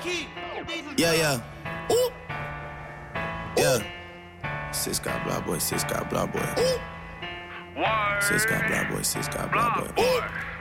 Yeah, yeah. Ooh. Yeah. Sis got blah boy, sis got blah boy. Sis got blah boy, sis got blah boy.